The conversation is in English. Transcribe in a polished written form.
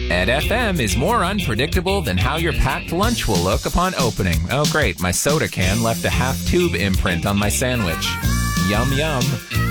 Ed FM is more unpredictable than how your packed lunch will look upon opening. Oh great, my soda can left a half-tube imprint on my sandwich. Yum yum.